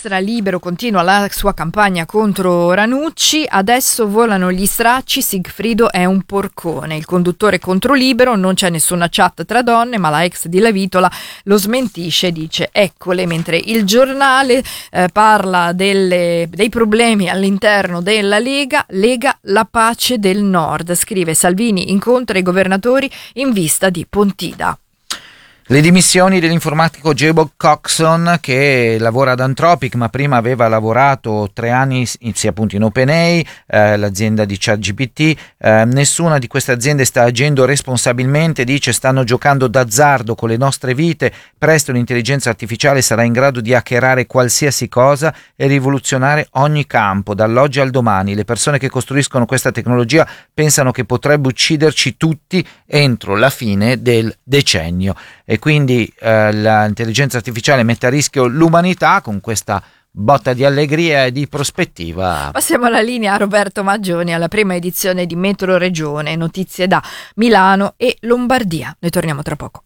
destra, Libero continua la sua campagna contro Ranucci, adesso volano gli stracci, Sigfrido è un porcone, il conduttore contro Libero, non c'è nessuna chat tra donne, ma la ex di Lavitola lo smentisce, dice eccole, mentre il Giornale parla dei problemi all'interno della Lega, la pace del Nord, scrive Salvini incontra i governatori in vista di Pontida. Le dimissioni dell'informatico Jacob Coxon, che lavora ad Anthropic ma prima aveva lavorato 3 anni sia appunto in OpenAI, l'azienda di ChatGPT. Nessuna di queste aziende sta agendo responsabilmente, dice stanno giocando d'azzardo con le nostre vite, presto l'intelligenza artificiale sarà in grado di hackerare qualsiasi cosa e rivoluzionare ogni campo, dall'oggi al domani. Le persone che costruiscono questa tecnologia pensano che potrebbe ucciderci tutti entro la fine del decennio. E quindi l'intelligenza artificiale mette a rischio l'umanità con questa botta di allegria e di prospettiva. Passiamo alla linea a Roberto Maggioni alla prima edizione di Metro Regione, notizie da Milano e Lombardia. Noi torniamo tra poco.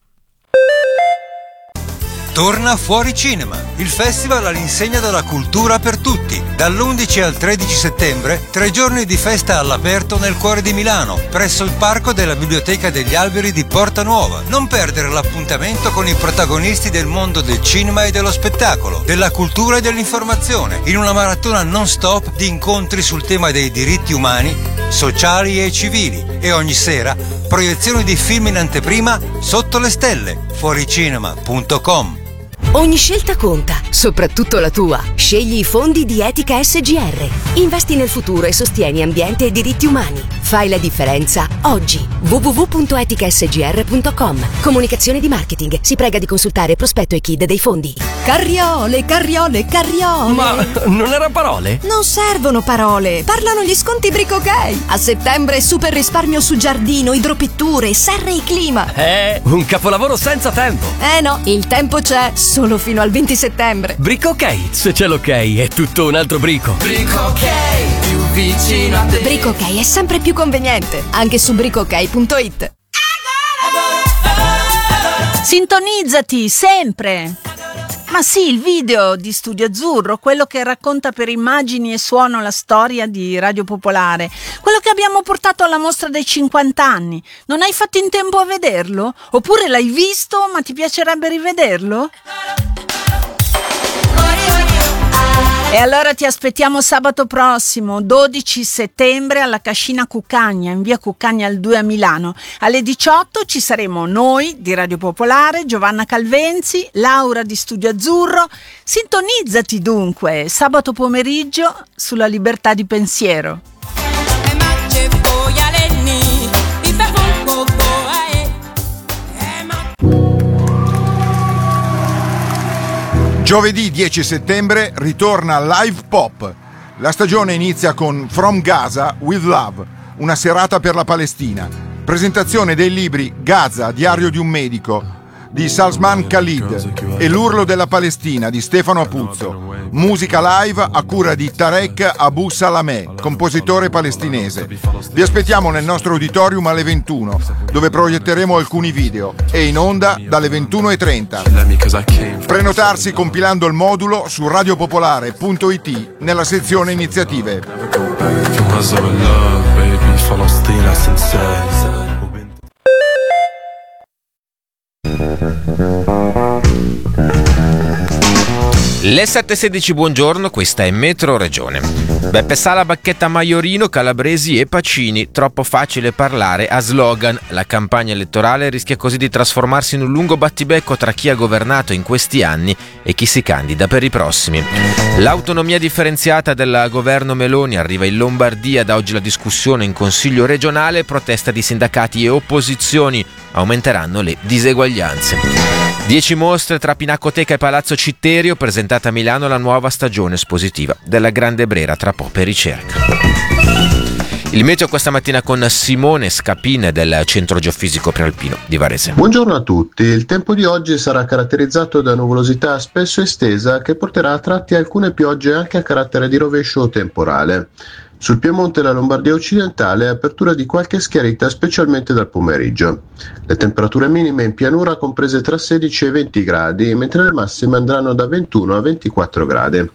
Torna Fuori Cinema, il festival all'insegna della cultura per tutti. Dall'11 al 13 settembre, 3 giorni di festa all'aperto nel cuore di Milano, presso il parco della Biblioteca degli Alberi di Porta Nuova. Non perdere l'appuntamento con i protagonisti del mondo del cinema e dello spettacolo, della cultura e dell'informazione, in una maratona non stop di incontri sul tema dei diritti umani, sociali e civili. E ogni sera, proiezioni di film in anteprima sotto le stelle. Fuoricinema.com. Ogni scelta conta, soprattutto la tua. Scegli i fondi di Etica SGR. Investi nel futuro e sostieni ambiente e diritti umani. Fai la differenza oggi. www.eticasgr.com. Comunicazione di marketing. Si prega di consultare prospetto e KID dei fondi. Carriole, carriole, carriole. Ma non era parole? Non servono parole. Parlano gli sconti Brico Ok. A settembre super risparmio su giardino, idropitture, serre e clima. Un capolavoro senza tempo. No, il tempo c'è. Solo fino al 20 settembre. Brico Ok, se c'è l'ok è tutto un altro brico. Brico Ok, più vicino a te. Brico Ok è sempre più conveniente, anche su bricook.it. Sintonizzati sempre. Ma sì, il video di Studio Azzurro, quello che racconta per immagini e suono la storia di Radio Popolare, quello che abbiamo portato alla mostra dei 50 anni. Non hai fatto in tempo a vederlo? Oppure l'hai visto ma ti piacerebbe rivederlo? E allora ti aspettiamo sabato prossimo, 12 settembre, alla Cascina Cuccagna, in via Cuccagna al 2 a Milano. Alle 18 ci saremo noi di Radio Popolare, Giovanna Calvenzi, Laura di Studio Azzurro. Sintonizzati dunque, sabato pomeriggio sulla Libertà di Pensiero. Giovedì 10 settembre ritorna Live Pop. La stagione inizia con From Gaza with Love, una serata per la Palestina. Presentazione dei libri Gaza, diario di un medico di Salman Khalid e L'urlo della Palestina di Stefano Apuzzo. Musica live a cura di Tarek Abu Salameh, compositore palestinese. Vi aspettiamo nel nostro auditorium alle 21, dove proietteremo alcuni video, e in onda dalle 21:30. Prenotarsi compilando il modulo su radiopopolare.it nella sezione iniziative. Le 7:16, buongiorno, questa è Metro Regione. Beppe Sala, Bacchetta, Maiorino, Calabresi e Pacini. Troppo facile parlare a slogan. La campagna elettorale rischia così di trasformarsi in un lungo battibecco tra chi ha governato in questi anni e chi si candida per i prossimi. L'autonomia differenziata del governo Meloni arriva in Lombardia. Da oggi la discussione in Consiglio regionale, protesta di sindacati e opposizioni. Aumenteranno le diseguaglianze. 10 mostre tra Pinacoteca e Palazzo Citterio, presentata a Milano la nuova stagione espositiva della Grande Brera, tra Pop e Ricerca. Il meteo questa mattina con Simone Scapin del Centro Geofisico Prealpino di Varese. Buongiorno a tutti, il tempo di oggi sarà caratterizzato da nuvolosità spesso estesa che porterà a tratti alcune piogge anche a carattere di rovescio temporale. Sul Piemonte e la Lombardia occidentale apertura di qualche schiarita specialmente dal pomeriggio. Le temperature minime in pianura comprese tra 16 e 20 gradi, mentre le massime andranno da 21 a 24 gradi.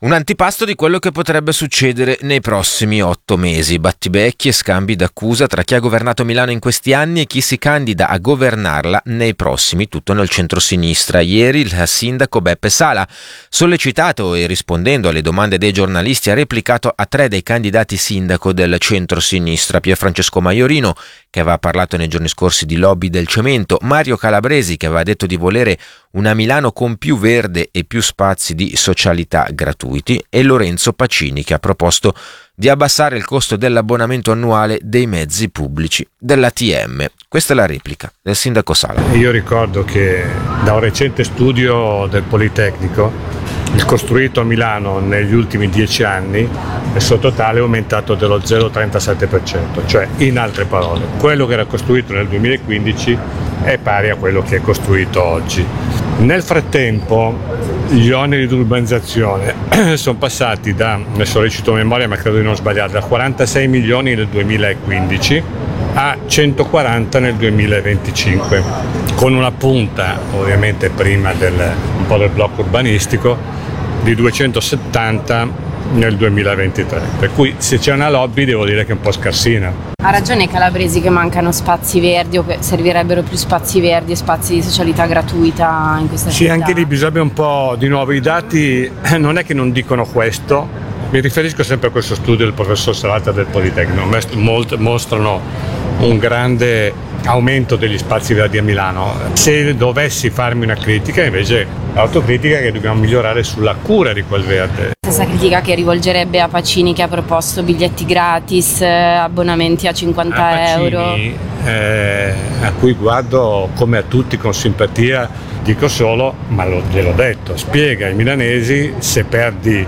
Un antipasto di quello che potrebbe succedere nei prossimi 8 mesi. Battibecchi e scambi d'accusa tra chi ha governato Milano in questi anni e chi si candida a governarla nei prossimi, tutto nel centrosinistra. Ieri il sindaco Beppe Sala, sollecitato e rispondendo alle domande dei giornalisti, ha replicato a 3 dei candidati sindaco del centrosinistra: Pierfrancesco Maiorino, che aveva parlato nei giorni scorsi di lobby del cemento, Mario Calabresi, che aveva detto di volere una Milano con più verde e più spazi di socialità gratuiti, e Lorenzo Pacini, che ha proposto di abbassare il costo dell'abbonamento annuale dei mezzi pubblici dell'ATM. Questa è la replica del sindaco Sala. Io ricordo che da un recente studio del Politecnico, il costruito a Milano negli ultimi 10 anni è suo totale aumentato dello 0,37%, cioè in altre parole quello che era costruito nel 2015 è pari a quello che è costruito oggi. Nel frattempo gli oneri di urbanizzazione sono passati da, adesso recito memoria ma credo di non sbagliare, da 46 milioni nel 2015 a 140 nel 2025, con una punta ovviamente prima un po' del blocco urbanistico di 270 nel 2023, per cui se c'è una lobby devo dire che è un po' scarsina. Ha ragione Calabresi che mancano spazi verdi o che servirebbero più spazi verdi e spazi di socialità gratuita in questa città. Sì, anche lì bisogna un po' di nuovo, i dati non è che non dicono questo, mi riferisco sempre a questo studio del professor Salata del Politecnico, mostrano un grande aumento degli spazi verdi a Milano. Se dovessi farmi una critica, invece l'autocritica è che dobbiamo migliorare sulla cura di quel verde. Stessa critica che rivolgerebbe a Pacini, che ha proposto biglietti gratis, abbonamenti a 50 euro. A cui guardo come a tutti con simpatia, dico solo, ma gliel'ho detto, spiega ai milanesi se perdi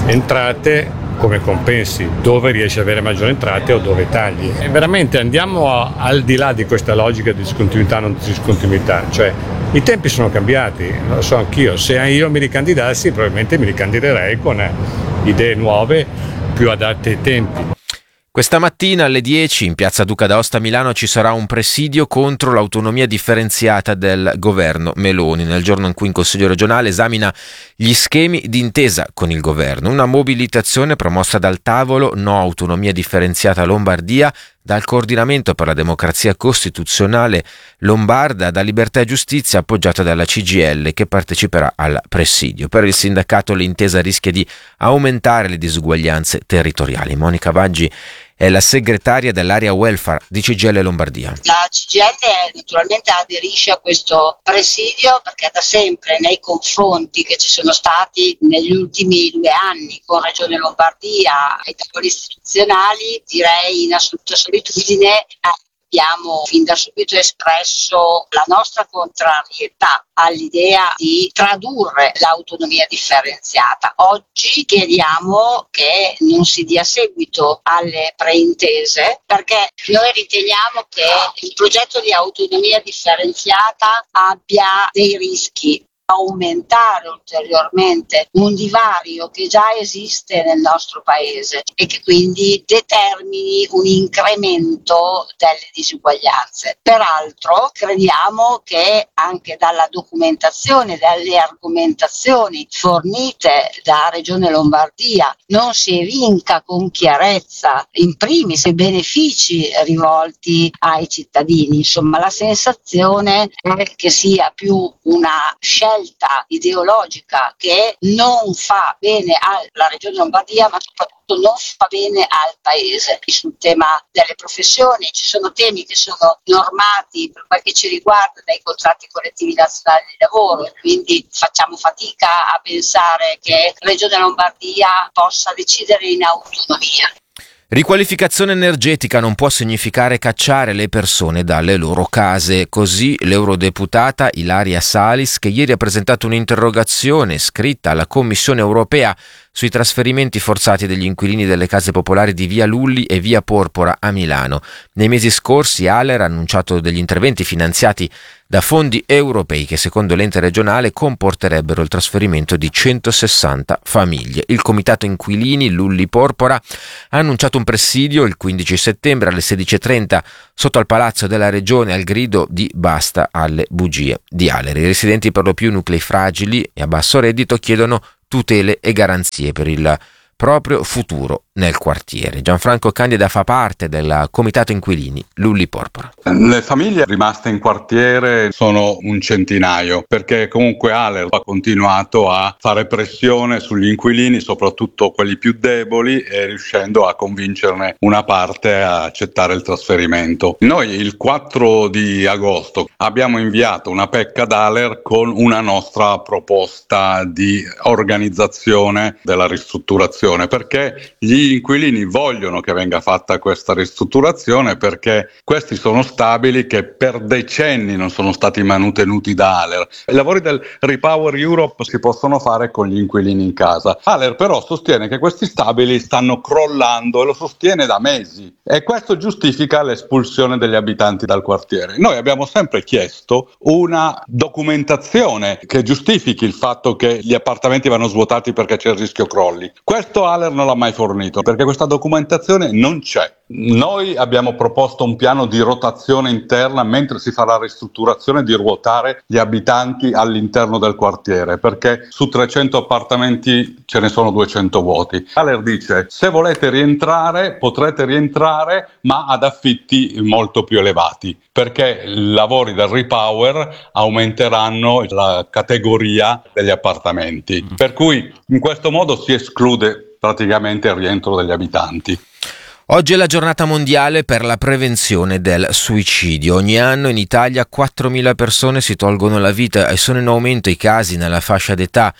entrate come compensi, dove riesci ad avere maggiori entrate o dove tagli. E veramente andiamo al di là di questa logica di discontinuità o non discontinuità, cioè i tempi sono cambiati, lo so anch'io, se io mi ricandidassi probabilmente mi ricandiderei con idee nuove più adatte ai tempi. Questa mattina alle 10 in piazza Duca d'Aosta a Milano ci sarà un presidio contro l'autonomia differenziata del governo Meloni, nel giorno in cui il Consiglio regionale esamina gli schemi d'intesa con il governo. Una mobilitazione promossa dal tavolo No Autonomia Differenziata Lombardia, dal Coordinamento per la Democrazia Costituzionale Lombarda, da Libertà e Giustizia, appoggiata dalla CGIL, che parteciperà al presidio. Per il sindacato l'intesa rischia di aumentare le disuguaglianze territoriali. Monica Vaggi è la segretaria dell'area welfare di CGIL Lombardia. La CGIL naturalmente aderisce a questo presidio perché da sempre nei confronti che ci sono stati negli ultimi 2 anni con Regione Lombardia ai tavoli istituzionali, direi in assoluta solitudine, abbiamo fin da subito espresso la nostra contrarietà all'idea di tradurre l'autonomia differenziata. Oggi chiediamo che non si dia seguito alle preintese perché noi riteniamo che il progetto di autonomia differenziata abbia dei rischi. Aumentare ulteriormente un divario che già esiste nel nostro paese e che quindi determini un incremento delle disuguaglianze. Peraltro crediamo che anche dalla documentazione, dalle argomentazioni fornite da Regione Lombardia non si evinca con chiarezza in primis i benefici rivolti ai cittadini. Insomma, la sensazione è che sia più una scelta ideologica che non fa bene alla Regione Lombardia, ma soprattutto non fa bene al Paese. Sul tema delle professioni ci sono temi che sono normati per quel che ci riguarda dai contratti collettivi nazionali di lavoro, e quindi facciamo fatica a pensare che Regione Lombardia possa decidere in autonomia. Riqualificazione energetica non può significare cacciare le persone dalle loro case. Così l'eurodeputata Ilaria Salis, che ieri ha presentato un'interrogazione scritta alla Commissione europea sui trasferimenti forzati degli inquilini delle case popolari di Via Lulli e Via Porpora a Milano. Nei mesi scorsi ALER ha annunciato degli interventi finanziati da fondi europei che secondo l'ente regionale comporterebbero il trasferimento di 160 famiglie. Il comitato inquilini Lulli Porpora ha annunciato un presidio il 15 settembre alle 16:30 sotto al Palazzo della Regione al grido di basta alle bugie di ALER. I residenti, per lo più nuclei fragili e a basso reddito, chiedono tutele e garanzie per il proprio futuro nel quartiere. Gianfranco Candida fa parte del comitato inquilini Lulli Porpora. Le famiglie rimaste in quartiere sono un centinaio, perché comunque ALER ha continuato a fare pressione sugli inquilini, soprattutto quelli più deboli, e riuscendo a convincerne una parte a accettare il trasferimento. Noi il 4 di agosto abbiamo inviato una PEC ad ALER con una nostra proposta di organizzazione della ristrutturazione, perché gli inquilini vogliono che venga fatta questa ristrutturazione, perché questi sono stabili che per decenni non sono stati manutenuti da ALER. I lavori del Repower Europe si possono fare con gli inquilini in casa. ALER però sostiene che questi stabili stanno crollando, e lo sostiene da mesi, e questo giustifica l'espulsione degli abitanti dal quartiere. Noi abbiamo sempre chiesto una documentazione che giustifichi il fatto che gli appartamenti vanno svuotati perché c'è il rischio crolli. Questo ALER non l'ha mai fornito, perché questa documentazione non c'è. Noi abbiamo proposto un piano di rotazione interna mentre si fa la ristrutturazione, di ruotare gli abitanti all'interno del quartiere, perché su 300 appartamenti ce ne sono 200 vuoti. ALER dice: se volete rientrare potrete rientrare, ma ad affitti molto più elevati, perché i lavori del Repower aumenteranno la categoria degli appartamenti, per cui in questo modo si esclude praticamente il rientro degli abitanti. Oggi è la giornata mondiale per la prevenzione del suicidio. Ogni anno in Italia 4.000 persone si tolgono la vita e sono in aumento i casi nella fascia d'età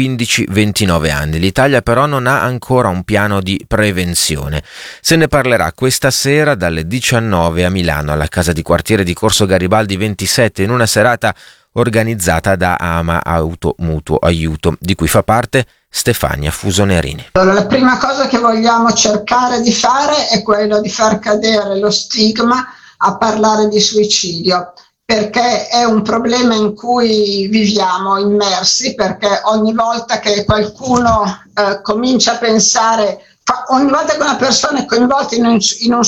15-29 anni. L'Italia però non ha ancora un piano di prevenzione. Se ne parlerà questa sera dalle 19 a Milano, alla casa di quartiere di Corso Garibaldi 27, in una serata organizzata da Ama Auto Mutuo Aiuto, di cui fa parte Stefania Fusonerini. Allora, la prima cosa che vogliamo cercare di fare è quello di far cadere lo stigma a parlare di suicidio, perché è un problema in cui viviamo immersi, perché ogni volta che qualcuno comincia a pensare, ogni volta che una persona è coinvolta in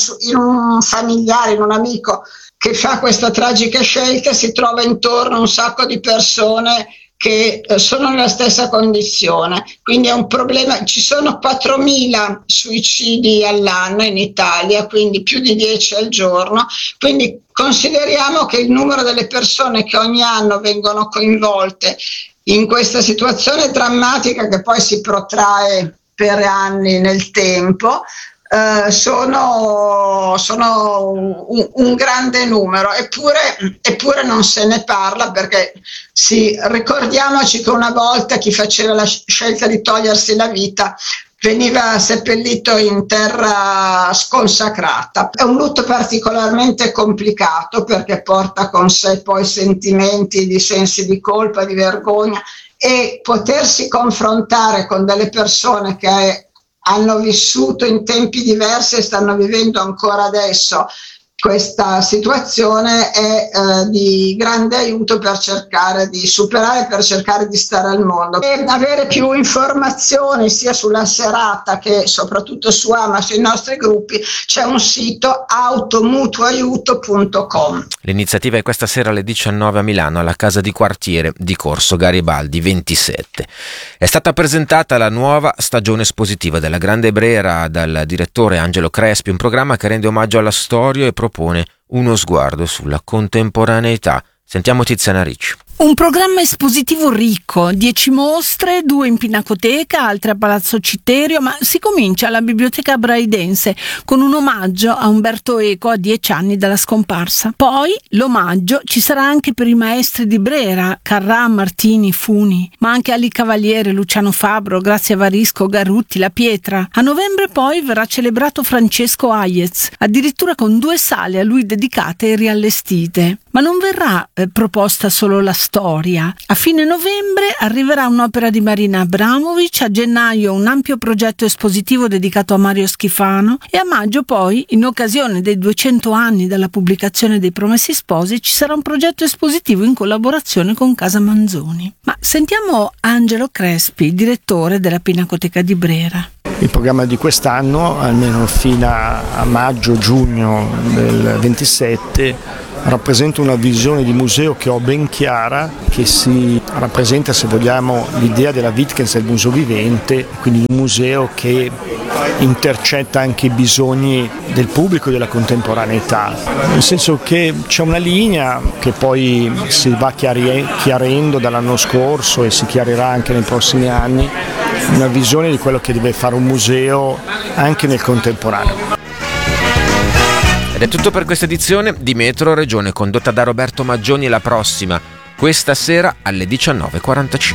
un familiare, in un amico che fa questa tragica scelta, si trova intorno un sacco di persone che sono nella stessa condizione. Quindi è un problema. Ci sono 4.000 suicidi all'anno in Italia, quindi più di 10 al giorno. Quindi consideriamo che il numero delle persone che ogni anno vengono coinvolte in questa situazione drammatica, che poi si protrae per anni nel tempo, sono un grande numero, eppure non se ne parla, perché ricordiamoci che una volta chi faceva la scelta di togliersi la vita veniva seppellito in terra sconsacrata. È un lutto particolarmente complicato, perché porta con sé poi sentimenti di sensi di colpa, di vergogna, e potersi confrontare con delle persone che hanno vissuto in tempi diversi e stanno vivendo ancora adesso questa situazione è di grande aiuto per cercare di superare, per cercare di stare al mondo. E avere più informazioni sia sulla serata che soprattutto su Ama, sui nostri gruppi, c'è un sito automutuoaiuto.com. L'iniziativa è questa sera alle 19 a Milano, alla casa di quartiere di Corso Garibaldi 27. È stata presentata la nuova stagione espositiva della Grande Brera dal direttore Angelo Crespi, un programma che rende omaggio alla storia e propone uno sguardo sulla contemporaneità. Sentiamo Tiziana Ricci. Un programma espositivo ricco, 10 mostre, 2 in Pinacoteca, altre a Palazzo Citterio, ma si comincia alla Biblioteca Braidense con un omaggio a Umberto Eco a 10 anni dalla scomparsa. Poi l'omaggio ci sarà anche per i maestri di Brera, Carrà, Martini, Funi, ma anche Ali Cavaliere, Luciano Fabro, Grazia Varisco, Garutti, La Pietra. A novembre poi verrà celebrato Francesco Hayez, addirittura con 2 sale a lui dedicate e riallestite. Ma non verrà proposta solo la storia. A fine novembre arriverà un'opera di Marina Abramovic, a gennaio un ampio progetto espositivo dedicato a Mario Schifano e a maggio poi, in occasione dei 200 anni dalla pubblicazione dei Promessi Sposi, ci sarà un progetto espositivo in collaborazione con Casa Manzoni. Ma sentiamo Angelo Crespi, direttore della Pinacoteca di Brera. Il programma di quest'anno, almeno fino a maggio-giugno del 27, rappresenta una visione di museo che ho ben chiara, che si rappresenta, se vogliamo, l'idea della Wittgenstein del museo vivente, quindi un museo che intercetta anche i bisogni del pubblico e della contemporaneità, nel senso che c'è una linea che poi si va chiarendo dall'anno scorso e si chiarirà anche nei prossimi anni, una visione di quello che deve fare un museo anche nel contemporaneo. Ed è tutto per questa edizione di Metro Regione, condotta da Roberto Maggioni. La prossima, questa sera alle 19:45.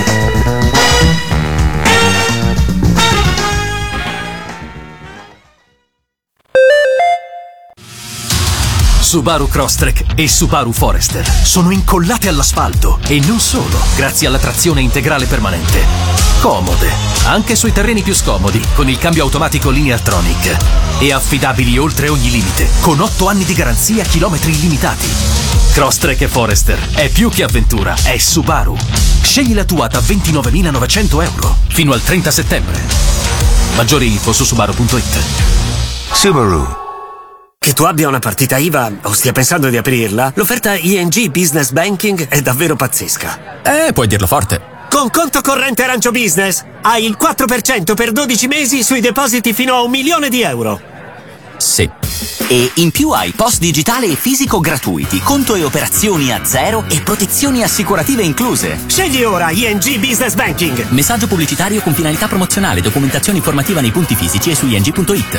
Subaru Crosstrek e Subaru Forester sono incollate all'asfalto e non solo, grazie alla trazione integrale permanente. Comode, anche sui terreni più scomodi, con il cambio automatico Lineartronic. E affidabili oltre ogni limite, con 8 anni di garanzia, chilometri illimitati. Crosstrek e Forester è più che avventura, è Subaru. Scegli la tua da 29.900 euro fino al 30 settembre. Maggiori info su Subaru.it. Subaru. Che tu abbia una partita IVA o stia pensando di aprirla, l'offerta ING Business Banking è davvero pazzesca. Puoi dirlo forte. Con conto corrente Arancio Business hai il 4% per 12 mesi sui depositi fino a 1 milione di euro. Sì. E in più hai post digitale e fisico gratuiti, conto e operazioni a zero e protezioni assicurative incluse. Scegli ora ING Business Banking. Messaggio pubblicitario con finalità promozionale, documentazione informativa nei punti fisici e su ing.it.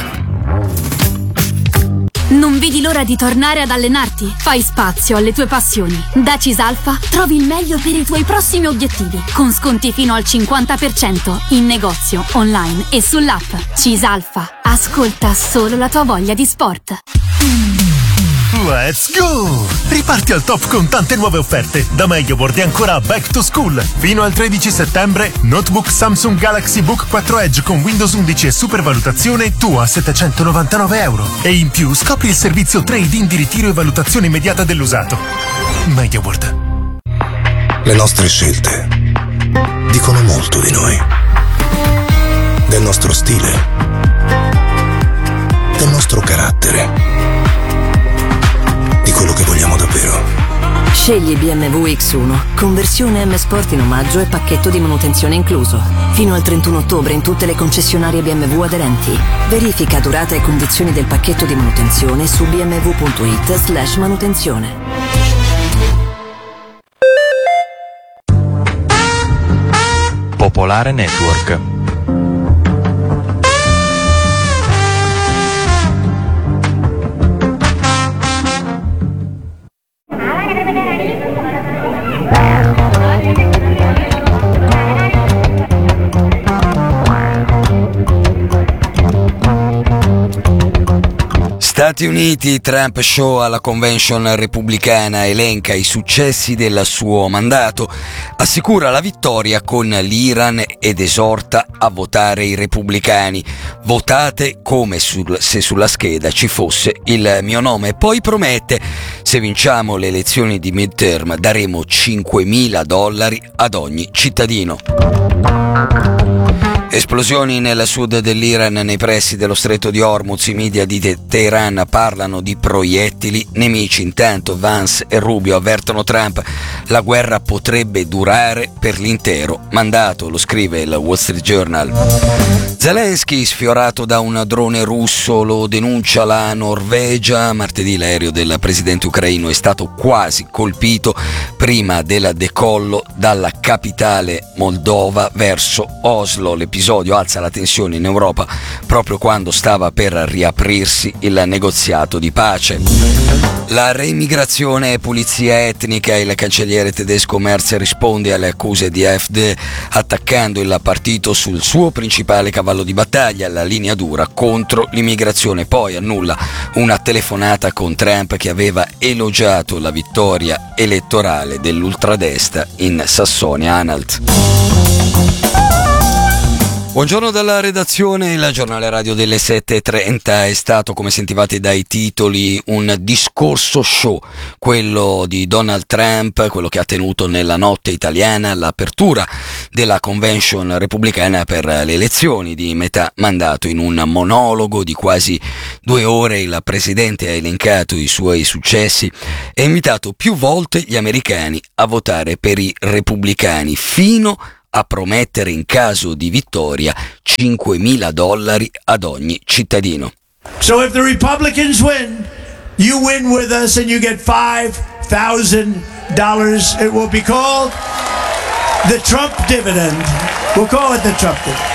Non vedi l'ora di tornare ad allenarti? Fai spazio alle tue passioni. Da Cisalfa trovi il meglio per i tuoi prossimi obiettivi, con sconti fino al 50% in negozio, online e sull'app. Cisalfa, ascolta solo la tua voglia di sport. Let's go! Riparti al top con tante nuove offerte da MediaWorld e ancora Back to School. Fino al 13 settembre, notebook Samsung Galaxy Book 4 Edge con Windows 11 e supervalutazione tu a 799 euro. E in più scopri il servizio trade-in di ritiro e valutazione immediata dell'usato. MediaWorld. Le nostre scelte dicono molto di noi. Del nostro stile. Del nostro carattere. Di quello che vogliamo davvero. Scegli BMW X1, conversione M Sport in omaggio e pacchetto di manutenzione incluso. Fino al 31 ottobre in tutte le concessionarie BMW aderenti. Verifica durata e condizioni del pacchetto di manutenzione su bmw.it/manutenzione. Popolare Network. Stati Uniti, Trump show alla convention repubblicana, elenca i successi del suo mandato, assicura la vittoria con l'Iran ed esorta a votare i repubblicani. Votate come se sulla scheda ci fosse il mio nome. Poi promette, se vinciamo le elezioni di midterm daremo $5.000 ad ogni cittadino. Esplosioni nel sud dell'Iran nei pressi dello stretto di Hormuz. I media di Teheran parlano di proiettili nemici. Intanto Vance e Rubio avvertono Trump: la guerra potrebbe durare per l'intero mandato, lo scrive il Wall Street Journal. Zelensky sfiorato da un drone russo, lo denuncia la Norvegia. Martedì l'aereo del presidente ucraino è stato quasi colpito prima del decollo dalla capitale moldova verso Oslo. L'episodio alza la tensione in Europa proprio quando stava per riaprirsi il negoziato di pace. La reimmigrazione e pulizia etnica. Il cancelliere tedesco Merz risponde alle accuse di AfD attaccando il partito sul suo principale cavallo di battaglia, la linea dura contro l'immigrazione. Poi annulla una telefonata con Trump che aveva elogiato la vittoria elettorale dell'ultradestra in Sassonia-Anhalt. Buongiorno dalla redazione. Il giornale radio delle 7:30 è stato, come sentivate dai titoli, un discorso show, quello di Donald Trump, quello che ha tenuto nella notte italiana all'apertura della convention repubblicana per le elezioni di metà mandato. In un monologo di quasi 2 ore il presidente ha elencato i suoi successi e ha invitato più volte gli americani a votare per i repubblicani, fino a promettere in caso di vittoria $5.000 ad ogni cittadino. So if the Republicans win, you win with us and you get $5,000. It will be called the Trump dividend. We'll call it the Trump dividend.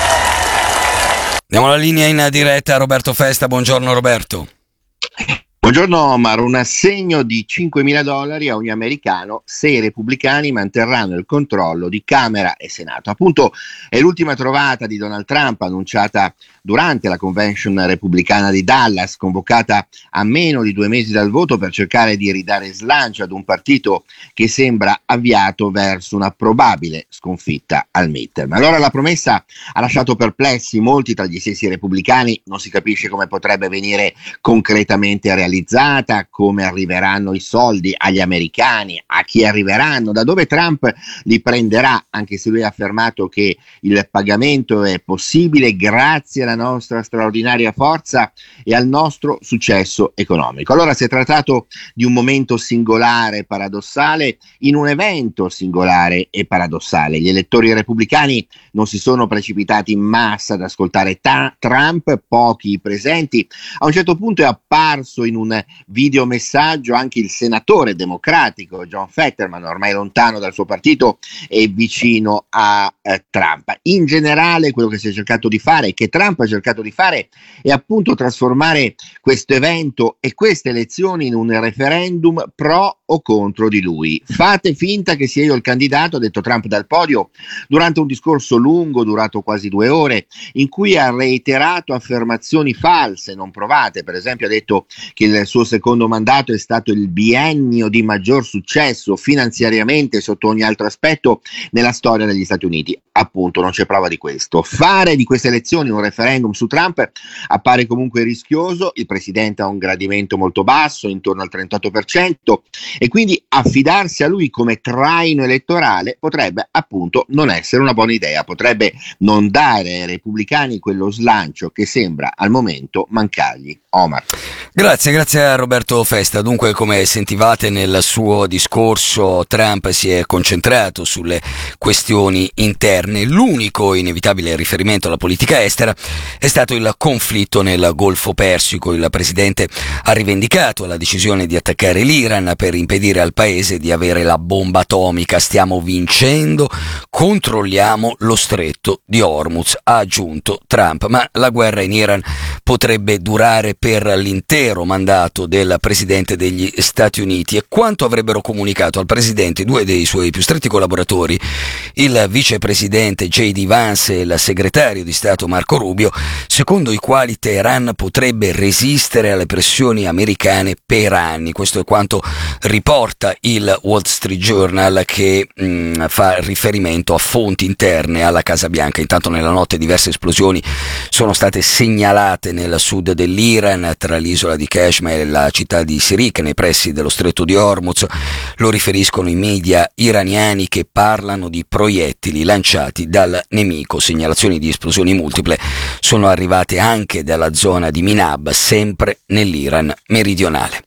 Diamo la linea in diretta a Roberto Festa. Buongiorno Roberto. Buongiorno Omar, un assegno di $5.000 a ogni americano se i repubblicani manterranno il controllo di Camera e Senato. Appunto è l'ultima trovata di Donald Trump annunciata durante la convention repubblicana di Dallas, convocata a meno di 2 mesi dal voto per cercare di ridare slancio ad un partito che sembra avviato verso una probabile sconfitta al midterm. Allora la promessa ha lasciato perplessi molti tra gli stessi repubblicani, non si capisce come potrebbe venire concretamente realizzata, come arriveranno i soldi agli americani, a chi arriveranno, da dove Trump li prenderà, anche se lui ha affermato che il pagamento è possibile grazie alla nostra straordinaria forza e al nostro successo economico. Allora si è trattato di un momento singolare e paradossale in un evento singolare e paradossale. Gli elettori repubblicani non si sono precipitati in massa ad ascoltare Trump, pochi presenti. A un certo punto è apparso in un videomessaggio anche il senatore democratico John Fetterman, ormai lontano dal suo partito e vicino a Trump. In generale quello che si è cercato di fare, che Trump ha cercato di fare, è appunto trasformare questo evento e queste elezioni in un referendum pro o contro di lui. Fate finta che sia io il candidato, ha detto Trump dal podio durante un discorso lungo, durato quasi 2 ore, in cui ha reiterato affermazioni false, non provate. Per esempio ha detto che il suo secondo mandato è stato il biennio di maggior successo finanziariamente e sotto ogni altro aspetto nella storia degli Stati Uniti. Appunto non c'è prova di questo. Fare di queste elezioni un referendum su Trump appare comunque rischioso. Il presidente ha un gradimento molto basso, intorno al 38%, e quindi affidarsi a lui come traino elettorale potrebbe appunto non essere una buona idea, potrebbe non dare ai repubblicani quello slancio che sembra al momento mancargli. Omar. Grazie a Roberto Festa. Dunque, come sentivate nel suo discorso, Trump si è concentrato sulle questioni interne. L'unico inevitabile riferimento alla politica estera è stato il conflitto nel Golfo Persico. Il presidente ha rivendicato la decisione di attaccare l'Iran per impedire al paese di avere la bomba atomica. Stiamo vincendo, controlliamo lo stretto di Hormuz, ha aggiunto Trump, ma la guerra in Iran potrebbe durare per l'intero mandato del presidente degli Stati Uniti. E quanto avrebbero comunicato al presidente 2 dei suoi più stretti collaboratori, il vicepresidente J.D. Vance e il segretario di Stato Marco Rubio, secondo i quali Teheran potrebbe resistere alle pressioni americane per anni. Questo è quanto riporta il Wall Street Journal, che fa riferimento a fonti interne alla Casa Bianca. Intanto nella notte diverse esplosioni sono state segnalate nel sud dell'Iran, tra l'isola di Kashmir e la città di Sirik, nei pressi dello stretto di Hormuz. Lo riferiscono i media iraniani, che parlano di proiettili lanciati dal nemico. Segnalazioni di esplosioni multiple sono arrivate anche dalla zona di Minab, sempre nell'Iran meridionale.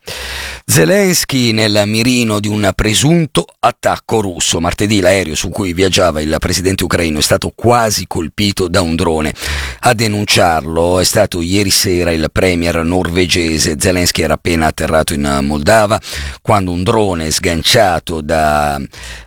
Zelensky nel mirino di un presunto attacco russo. Martedì l'aereo su cui viaggiava il presidente ucraino è stato quasi colpito da un drone. A denunciarlo è stato ieri sera il premier norvegese. Zelensky era appena atterrato in Moldava quando un drone sganciato dalla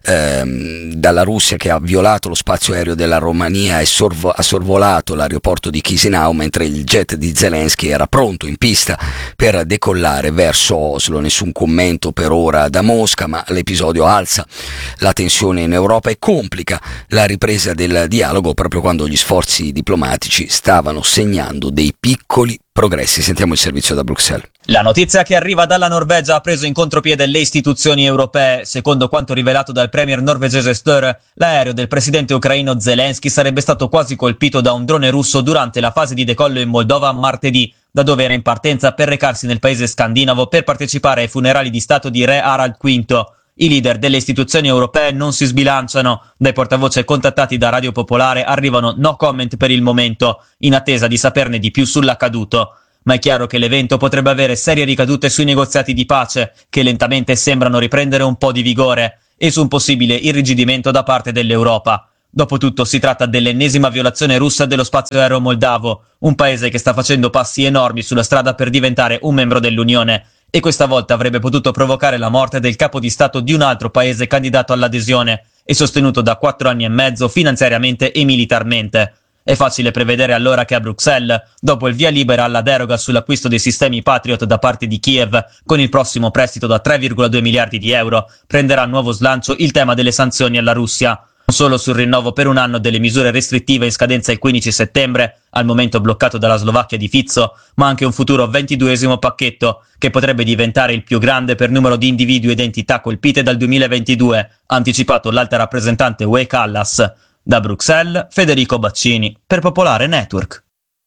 Russia, che ha violato lo spazio aereo della Romania, ha sorvolato l'aeroporto di Chisinau mentre il jet di Zelensky era pronto in pista per decollare verso Oslo. Nessun commento per ora da Mosca, ma l'episodio alza la tensione in Europa e complica la ripresa del dialogo proprio quando gli sforzi diplomatici politici stavano segnando dei piccoli progressi. Sentiamo il servizio da Bruxelles. La notizia che arriva dalla Norvegia ha preso in contropiede le istituzioni europee. Secondo quanto rivelato dal premier norvegese Støre, l'aereo del presidente ucraino Zelensky sarebbe stato quasi colpito da un drone russo durante la fase di decollo in Moldova martedì, da dove era in partenza per recarsi nel paese scandinavo per partecipare ai funerali di stato di re Harald V. I leader delle istituzioni europee non si sbilanciano. Dai portavoce contattati da Radio Popolare arrivano no comment per il momento, in attesa di saperne di più sull'accaduto. Ma è chiaro che l'evento potrebbe avere serie ricadute sui negoziati di pace, che lentamente sembrano riprendere un po' di vigore, e su un possibile irrigidimento da parte dell'Europa. Dopotutto si tratta dell'ennesima violazione russa dello spazio aereo moldavo, un paese che sta facendo passi enormi sulla strada per diventare un membro dell'Unione, e questa volta avrebbe potuto provocare la morte del capo di Stato di un altro paese candidato all'adesione e sostenuto da 4 anni e mezzo finanziariamente e militarmente. È facile prevedere allora che a Bruxelles, dopo il via libera alla deroga sull'acquisto dei sistemi Patriot da parte di Kiev, con il prossimo prestito da 3,2 miliardi di euro, prenderà nuovo slancio il tema delle sanzioni alla Russia. Non solo sul rinnovo per un anno delle misure restrittive in scadenza il 15 settembre, al momento bloccato dalla Slovacchia di Fico, ma anche un futuro 22esimo pacchetto, che potrebbe diventare il più grande per numero di individui ed entità colpite dal 2022, ha anticipato l'alta rappresentante UE Callas. Da Bruxelles, Federico Baccini, per Popolare Network.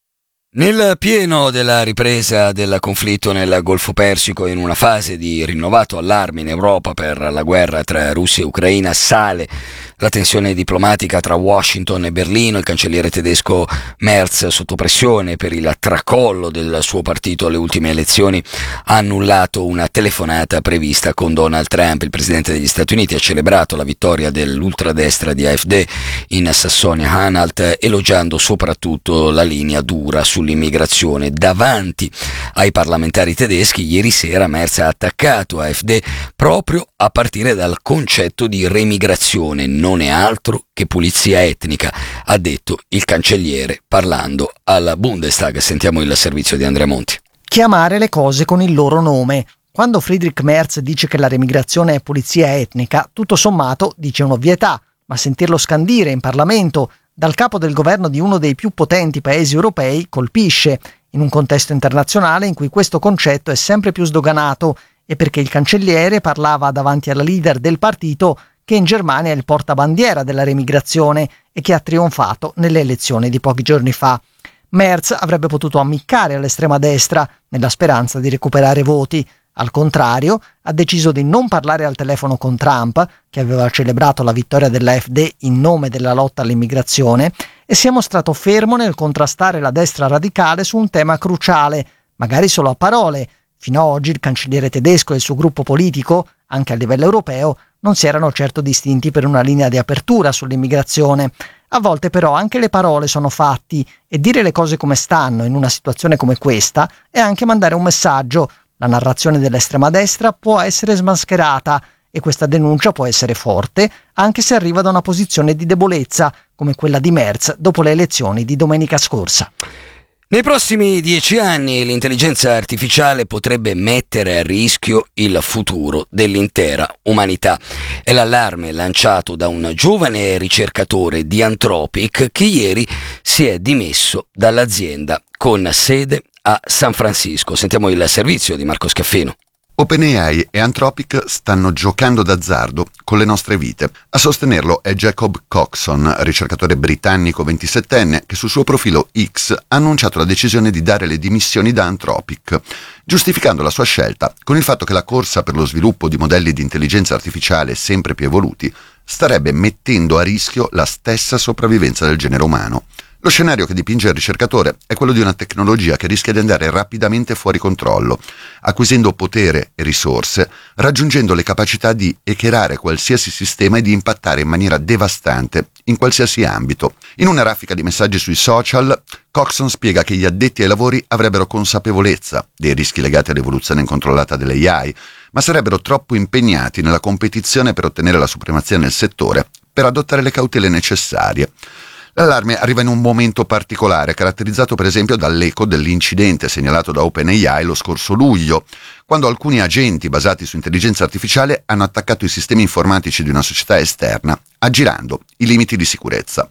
Nel pieno della ripresa del conflitto nel Golfo Persico, in una fase di rinnovato allarme in Europa per la guerra tra Russia e Ucraina, sale la tensione diplomatica tra Washington e Berlino. Il cancelliere tedesco Merz, sotto pressione per il tracollo del suo partito alle ultime elezioni, ha annullato una telefonata prevista con Donald Trump. Il presidente degli Stati Uniti ha celebrato la vittoria dell'ultradestra di AfD in Sassonia-Anhalt, elogiando soprattutto la linea dura sull'immigrazione. Davanti ai parlamentari tedeschi, ieri sera Merz ha attaccato AfD proprio a partire dal concetto di remigrazione. Non è altro che pulizia etnica, ha detto il cancelliere parlando al Bundestag. Sentiamo il servizio di Andrea Monti. Chiamare le cose con il loro nome. Quando Friedrich Merz dice che la remigrazione è pulizia etnica, tutto sommato dice un'ovvietà, ma sentirlo scandire in Parlamento dal capo del governo di uno dei più potenti paesi europei colpisce, in un contesto internazionale in cui questo concetto è sempre più sdoganato, e perché il cancelliere parlava davanti alla leader del partito che in Germania è il portabandiera della remigrazione e che ha trionfato nelle elezioni di pochi giorni fa. Merz avrebbe potuto ammiccare all'estrema destra nella speranza di recuperare voti. Al contrario, ha deciso di non parlare al telefono con Trump, che aveva celebrato la vittoria dell'AfD in nome della lotta all'immigrazione, e si è mostrato fermo nel contrastare la destra radicale su un tema cruciale, magari solo a parole. Fino ad oggi il cancelliere tedesco e il suo gruppo politico, anche a livello europeo, non si erano certo distinti per una linea di apertura sull'immigrazione. A volte però anche le parole sono fatti, e dire le cose come stanno in una situazione come questa è anche mandare un messaggio. La narrazione dell'estrema destra può essere smascherata, e questa denuncia può essere forte anche se arriva da una posizione di debolezza, come quella di Merz dopo le elezioni di domenica scorsa. Nei prossimi 10 anni l'intelligenza artificiale potrebbe mettere a rischio il futuro dell'intera umanità. È l'allarme lanciato da un giovane ricercatore di Anthropic che ieri si è dimesso dall'azienda con sede a San Francisco. Sentiamo il servizio di Marco Scaffino. OpenAI e Anthropic stanno giocando d'azzardo con le nostre vite. A sostenerlo è Jacob Coxon, ricercatore britannico 27enne, che sul suo profilo X ha annunciato la decisione di dare le dimissioni da Anthropic, giustificando la sua scelta con il fatto che la corsa per lo sviluppo di modelli di intelligenza artificiale sempre più evoluti starebbe mettendo a rischio la stessa sopravvivenza del genere umano. Lo scenario che dipinge il ricercatore è quello di una tecnologia che rischia di andare rapidamente fuori controllo, acquisendo potere e risorse, raggiungendo le capacità di hackerare qualsiasi sistema e di impattare in maniera devastante in qualsiasi ambito. In una raffica di messaggi sui social, Coxon spiega che gli addetti ai lavori avrebbero consapevolezza dei rischi legati all'evoluzione incontrollata dell'AI, ma sarebbero troppo impegnati nella competizione per ottenere la supremazia nel settore per adottare le cautele necessarie. L'allarme arriva in un momento particolare, caratterizzato per esempio dall'eco dell'incidente segnalato da OpenAI lo scorso luglio, quando alcuni agenti basati su intelligenza artificiale hanno attaccato i sistemi informatici di una società esterna, aggirando i limiti di sicurezza.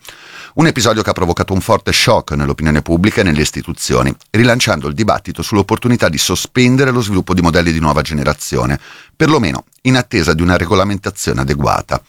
Un episodio che ha provocato un forte shock nell'opinione pubblica e nelle istituzioni, rilanciando il dibattito sull'opportunità di sospendere lo sviluppo di modelli di nuova generazione, perlomeno in attesa di una regolamentazione adeguata.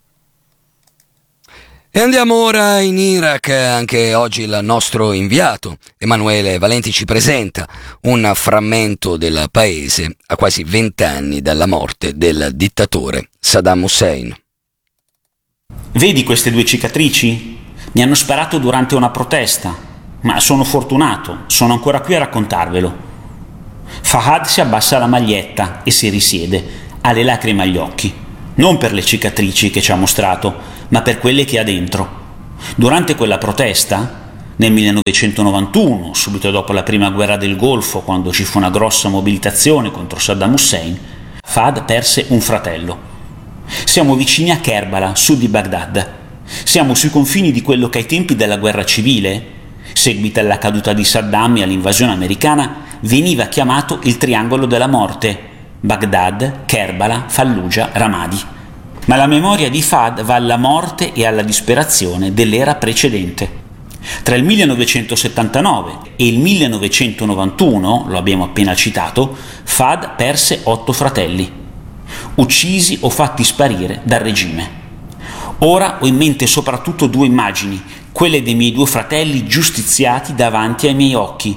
E andiamo ora in Iraq. Anche oggi il nostro inviato Emanuele Valenti ci presenta un frammento del paese a quasi 20 anni dalla morte del dittatore Saddam Hussein. Vedi queste 2 cicatrici? Mi hanno sparato durante una protesta, ma sono fortunato, sono ancora qui a raccontarvelo. Fahad si abbassa la maglietta e si risiede, ha le lacrime agli occhi, non per le cicatrici che ci ha mostrato, ma per quelle che ha dentro. Durante quella protesta, nel 1991, subito dopo la prima guerra del Golfo, quando ci fu una grossa mobilitazione contro Saddam Hussein, Fahad perse un fratello. Siamo vicini a Kerbala, sud di Baghdad. Siamo sui confini di quello che ai tempi della guerra civile, seguita alla caduta di Saddam e all'invasione americana, veniva chiamato il triangolo della morte: Baghdad, Kerbala, Fallujah, Ramadi. Ma la memoria di Fahad va alla morte e alla disperazione dell'era precedente. Tra il 1979 e il 1991, lo abbiamo appena citato, Fahad perse 8 fratelli, uccisi o fatti sparire dal regime. Ora ho in mente soprattutto 2 immagini, quelle dei miei 2 fratelli giustiziati davanti ai miei occhi,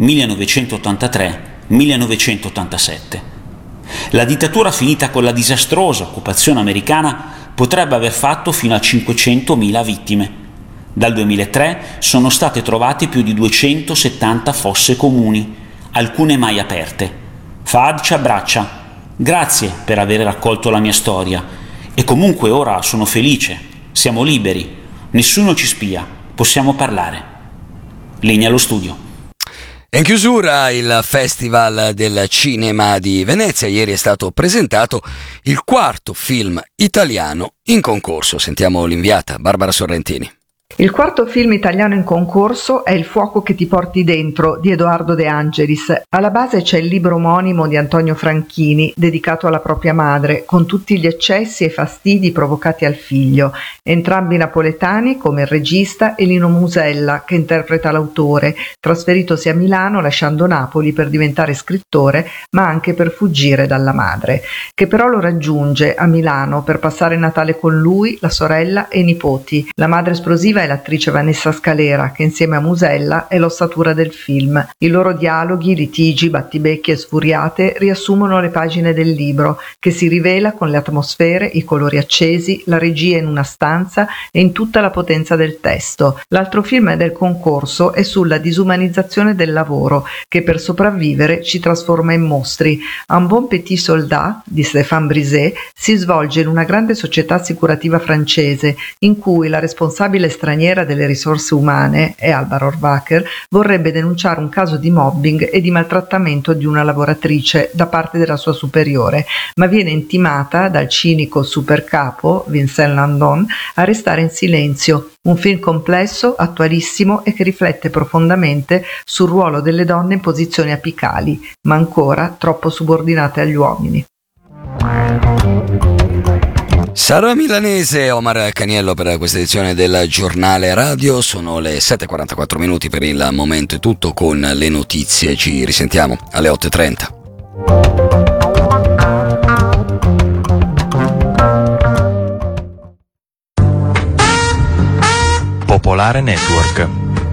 1983-1987. La dittatura finita con la disastrosa occupazione americana potrebbe aver fatto fino a 500.000 vittime. Dal 2003 sono state trovate più di 270 fosse comuni, alcune mai aperte. Fahad ci abbraccia. Grazie per aver raccolto la mia storia. E comunque ora sono felice. Siamo liberi. Nessuno ci spia. Possiamo parlare. Legna allo studio. In chiusura il Festival del Cinema di Venezia. Ieri è stato presentato il 4º film italiano in concorso. Sentiamo l'inviata Barbara Sorrentini. Il 4º film italiano in concorso è Il fuoco che ti porti dentro di Edoardo De Angelis. Alla base c'è il libro omonimo di Antonio Franchini, dedicato alla propria madre, con tutti gli eccessi e fastidi provocati al figlio. Entrambi napoletani, come il regista, e Lino Musella, che interpreta l'autore, trasferitosi a Milano lasciando Napoli per diventare scrittore, ma anche per fuggire dalla madre, che però lo raggiunge a Milano per passare Natale con lui, la sorella e i nipoti. La madre esplosiva è l'attrice Vanessa Scalera, che insieme a Musella è l'ossatura del film. I loro dialoghi, litigi, battibecchi e sfuriate riassumono le pagine del libro, che si rivela con le atmosfere, i colori accesi, la regia in una stanza e in tutta la potenza del testo. L'altro film del concorso è sulla disumanizzazione del lavoro, che per sopravvivere ci trasforma in mostri. Un bon petit soldat di Stéphane Brisé si svolge in una grande società assicurativa francese, in cui la responsabile straniera delle risorse umane, Alba Rohrwacher, vorrebbe denunciare un caso di mobbing e di maltrattamento di una lavoratrice da parte della sua superiore, ma viene intimata dal cinico supercapo Vincent Landon a restare in silenzio. Un film complesso, attualissimo e che riflette profondamente sul ruolo delle donne in posizioni apicali, ma ancora troppo subordinate agli uomini. Sara Milanese e Omar Caniello per questa edizione del Giornale Radio. Sono le 7:44 minuti, per il momento è tutto con le notizie. Ci risentiamo alle 8:30. Popolare Network.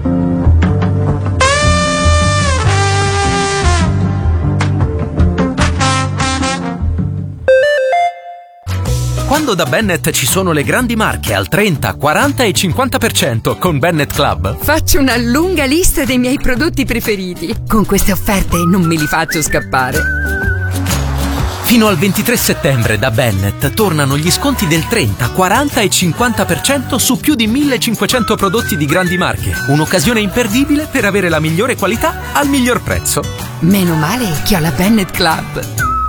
Quando da Bennett ci sono le grandi marche al 30, 40 e 50% con Bennett Club, faccio una lunga lista dei miei prodotti preferiti. Con queste offerte non me li faccio scappare. fino al 23 settembre da Bennett tornano gli sconti del 30, 40 e 50% su più di 1500 prodotti di grandi marche. Un'occasione imperdibile per avere la migliore qualità al miglior prezzo. Meno male che ho la Bennett Club.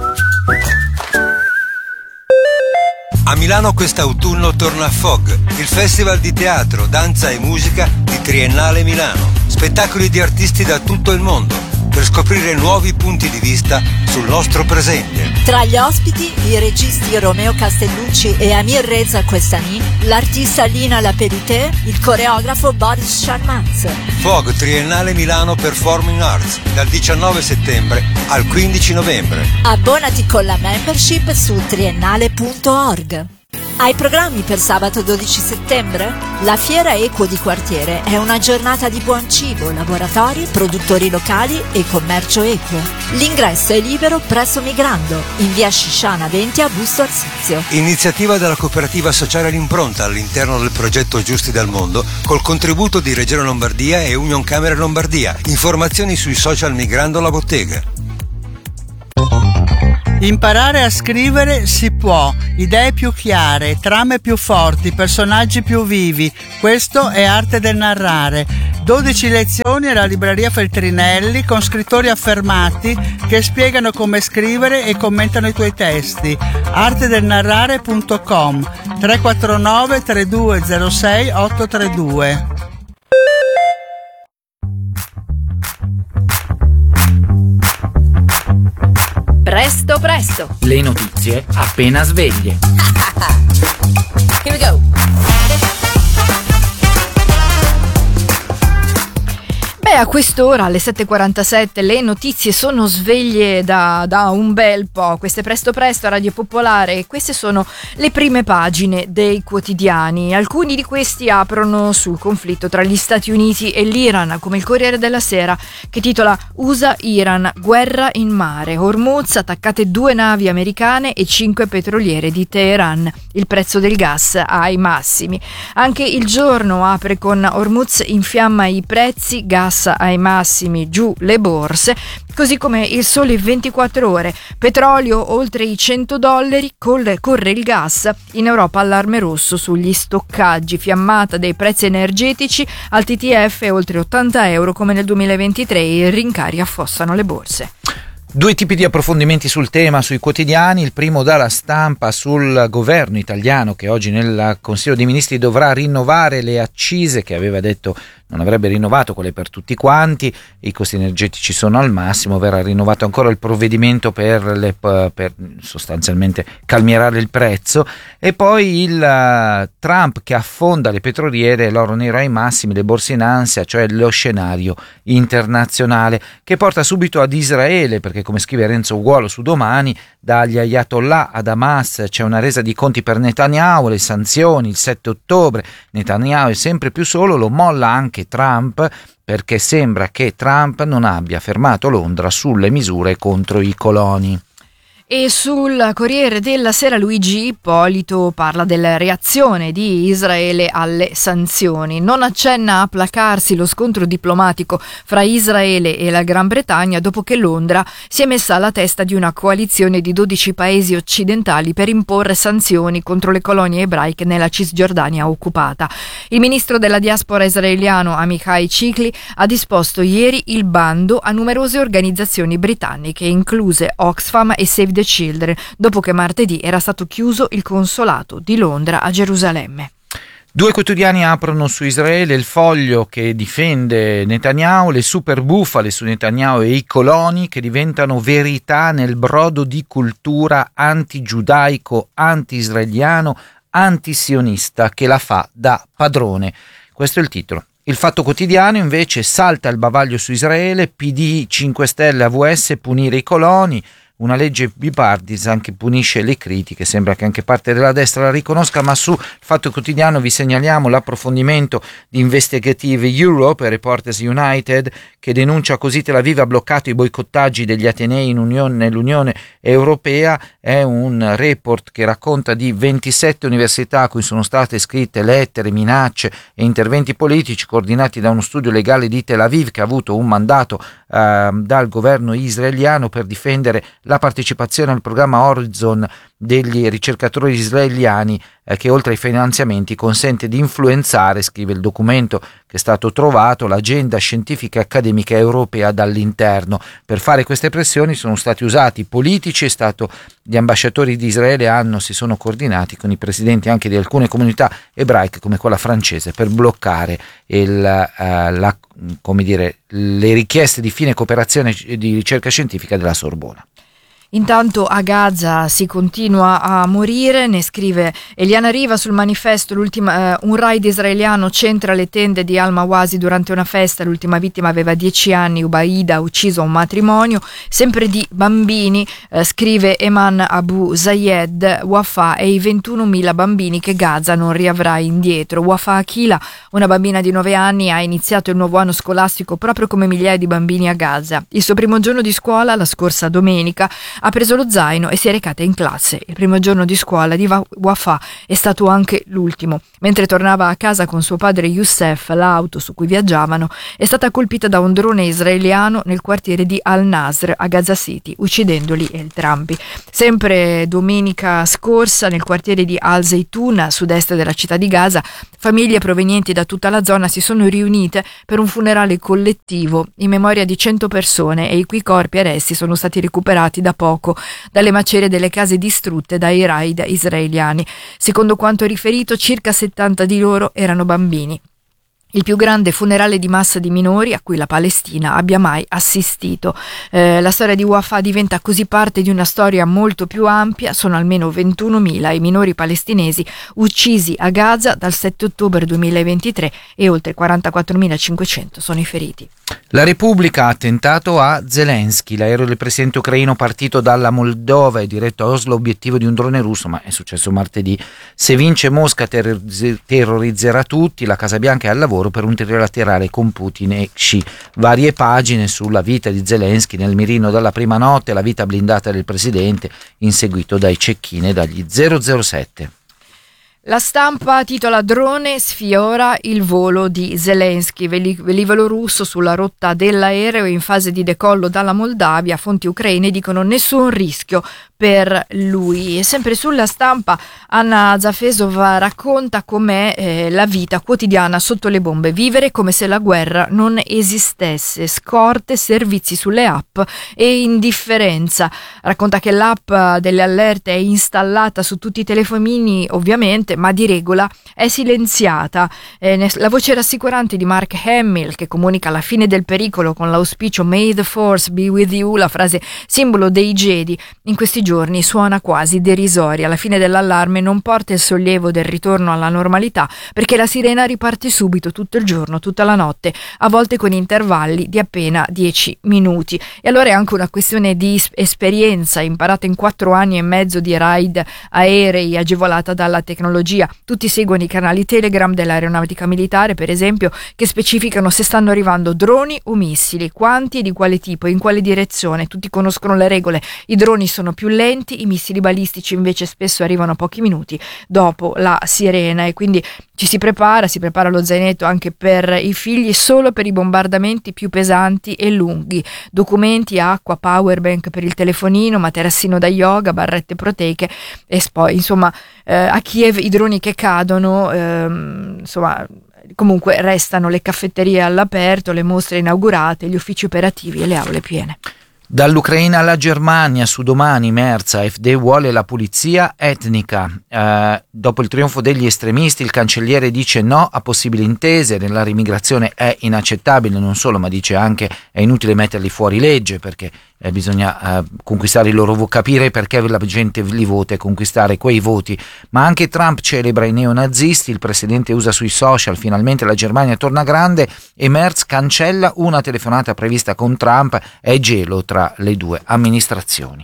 A Milano quest'autunno torna FOG, il festival di teatro, danza e musica di Triennale Milano. Spettacoli di artisti da tutto il mondo. per scoprire nuovi punti di vista sul nostro presente. Tra gli ospiti i registi Romeo Castellucci e Amir Reza Questani, l'artista Lina Laperité, il coreografo Boris Sharmaz. FOG Triennale Milano Performing Arts dal 19 settembre al 15 novembre. Abbonati con la membership su triennale.org. Hai programmi per sabato 12 settembre? La Fiera Equo di Quartiere è una giornata di buon cibo, laboratori, produttori locali e commercio equo. L'ingresso è libero presso Migrando, in via Scisciana 20 a Busto Arsizio. Iniziativa della cooperativa sociale L'Impronta all'interno del progetto Giusti dal Mondo, col contributo di Regione Lombardia e Union Camere Lombardia. Informazioni sui social Migrando la Bottega. Imparare a scrivere si può, idee più chiare, trame più forti, personaggi più vivi. Questo è Arte del Narrare. 12 lezioni alla libreria Feltrinelli con scrittori affermati che spiegano come scrivere e commentano i tuoi testi. artedelnarrare.com 349 3206 832. Presto presto. Le notizie appena sveglie. Here we go. A quest'ora, alle 7.47, le notizie sono sveglie da un bel po'. Queste presto a Radio Popolare, e queste sono le prime pagine dei quotidiani. Alcuni di questi aprono sul conflitto tra gli Stati Uniti e l'Iran, come il Corriere della Sera, che titola USA-Iran, guerra in mare. Hormuz, attaccate 2 navi americane e 5 petroliere di Teheran. Il prezzo del gas ai massimi. Anche Il Giorno apre con Hormuz infiamma i prezzi, gas ai massimi, giù le borse, così come Il Sole 24 Ore, petrolio oltre i $100, corre il gas, in Europa allarme rosso sugli stoccaggi, fiammata dei prezzi energetici, al TTF oltre €80 come nel 2023, e i rincari affossano le borse. 2 tipi di approfondimenti sul tema sui quotidiani. Il primo dalla Stampa sul governo italiano che oggi nel Consiglio dei Ministri dovrà rinnovare le accise che aveva detto non avrebbe rinnovato, quelle per tutti quanti, i costi energetici sono al massimo, verrà rinnovato ancora il provvedimento per sostanzialmente calmierare il prezzo, e poi il Trump che affonda le petroliere, l'oro nero ai massimi, le borse in ansia, cioè lo scenario internazionale che porta subito ad Israele, perché come scrive Renzo Uguolo su Domani, dagli Ayatollah ad Hamas c'è una resa di conti per Netanyahu, le sanzioni, il 7 ottobre, Netanyahu è sempre più solo, lo molla anche Trump, perché sembra che Trump non abbia fermato Londra sulle misure contro i coloni. E sul Corriere della Sera Luigi Ippolito parla della reazione di Israele alle sanzioni. Non accenna a placarsi lo scontro diplomatico fra Israele e la Gran Bretagna dopo che Londra si è messa alla testa di una coalizione di 12 paesi occidentali per imporre sanzioni contro le colonie ebraiche nella Cisgiordania occupata. Il ministro della diaspora israeliano Amichai Chikli ha disposto ieri il bando a numerose organizzazioni britanniche, incluse Oxfam e Save the Children, dopo che martedì era stato chiuso il consolato di Londra a Gerusalemme. 2 quotidiani aprono su Israele, Il Foglio che difende Netanyahu, le super bufale su Netanyahu e i coloni che diventano verità nel brodo di cultura anti-giudaico, anti-israeliano, anti-sionista che la fa da padrone. Questo è il titolo. Il Fatto Quotidiano invece salta il bavaglio su Israele, PD, 5 Stelle, AVS, punire i coloni. Una legge bipartisan che punisce le critiche, sembra che anche parte della destra la riconosca, ma sul Fatto Quotidiano vi segnaliamo l'approfondimento di Investigative Europe e Reporters United che denuncia così Tel Aviv ha bloccato i boicottaggi degli atenei nell'Unione Europea. È un report che racconta di 27 università a cui sono state scritte lettere, minacce e interventi politici coordinati da uno studio legale di Tel Aviv che ha avuto un mandato dal governo israeliano per difendere la partecipazione al programma Horizon degli ricercatori israeliani che oltre ai finanziamenti consente di influenzare, scrive il documento che è stato trovato, l'agenda scientifica e accademica europea dall'interno. Per fare queste pressioni sono stati usati politici, gli ambasciatori di Israele si sono coordinati con i presidenti anche di alcune comunità ebraiche come quella francese per bloccare le richieste di fine cooperazione di ricerca scientifica della Sorbona. Intanto a Gaza si continua a morire, ne scrive Eliana Riva sul Manifesto. Un raid israeliano centra le tende di Al-Mawasi durante una festa, l'ultima vittima aveva 10 anni, Ubaida, ucciso a un matrimonio. Sempre di bambini, scrive Eman Abu Zayed, Wafa e i 21.000 bambini che Gaza non riavrà indietro. Wafa Akila, una bambina di 9 anni, ha iniziato il nuovo anno scolastico proprio come migliaia di bambini a Gaza. Il suo primo giorno di scuola, la scorsa domenica, ha preso lo zaino e si è recata in classe. Il primo giorno di scuola di Wafa è stato anche l'ultimo. Mentre tornava a casa con suo padre Youssef, l'auto su cui viaggiavano è stata colpita da un drone israeliano nel quartiere di Al-Nasr a Gaza City, uccidendoli entrambi. Sempre domenica scorsa, nel quartiere di Al-Zaytun, a sud-est della città di Gaza, famiglie provenienti da tutta la zona si sono riunite per un funerale collettivo in memoria di 100 persone e i cui corpi e resti sono stati recuperati da poco dalle macerie delle case distrutte dai raid israeliani. Secondo quanto riferito, circa 70 di loro erano bambini. Il più grande funerale di massa di minori a cui la Palestina abbia mai assistito. La storia di Wafa diventa così parte di una storia molto più ampia. Sono almeno 21.000 i minori palestinesi uccisi a Gaza dal 7 ottobre 2023 e oltre 44.500 sono i feriti. La Repubblica ha tentato a Zelensky, l'aereo del presidente ucraino partito dalla Moldova e diretto a Oslo, obiettivo di un drone russo, ma è successo martedì. Se vince Mosca terrorizzerà tutti, la Casa Bianca è al lavoro per un trilaterale con Putin e Xi. Varie pagine sulla vita di Zelensky nel mirino dalla prima notte, la vita blindata del presidente, inseguito dai cecchini e dagli 007. La Stampa titola Drone sfiora il volo di Zelensky, velivolo russo sulla rotta dell'aereo in fase di decollo dalla Moldavia. Fonti ucraine dicono nessun rischio per lui. E sempre sulla Stampa Anna Zafesova racconta com'è la vita quotidiana sotto le bombe, vivere come se la guerra non esistesse, scorte, servizi sulle app e indifferenza. Racconta che l'app delle allerte è installata su tutti i telefonini ovviamente, ma di regola è silenziata. La voce rassicurante di Mark Hamill, che comunica la fine del pericolo con l'auspicio May the Force be with you, la frase simbolo dei Jedi, in questi giorni suona quasi derisoria. La fine dell'allarme non porta il sollievo del ritorno alla normalità, perché la sirena riparte subito, tutto il giorno, tutta la notte, a volte con intervalli di appena 10 minuti. E allora è anche una questione di esperienza imparata in 4 anni e mezzo di raid aerei, agevolata dalla tecnologia. Tutti seguono i canali Telegram dell'aeronautica militare, per esempio, che specificano se stanno arrivando droni o missili, quanti e di quale tipo, in quale direzione. Tutti conoscono le regole. I droni sono più lenti, i missili balistici invece spesso arrivano a pochi minuti dopo la sirena, e quindi si prepara lo zainetto anche per i figli, solo per i bombardamenti più pesanti e lunghi. Documenti, acqua, powerbank per il telefonino, materassino da yoga, barrette proteiche e poi insomma a Kiev i droni che cadono, comunque restano le caffetterie all'aperto, le mostre inaugurate, gli uffici operativi e le aule piene. Dall'Ucraina alla Germania, su Domani, Merz, AfD vuole la pulizia etnica. Dopo il trionfo degli estremisti, il cancelliere dice no a possibili intese, la rimigrazione è inaccettabile, non solo, ma dice anche è inutile metterli fuori legge perché bisogna conquistare il loro capire perché la gente li vota e conquistare quei voti. Ma anche Trump celebra i neonazisti, il presidente usa sui social finalmente la Germania torna grande e Merz cancella una telefonata prevista con Trump, è gelo tra le due amministrazioni.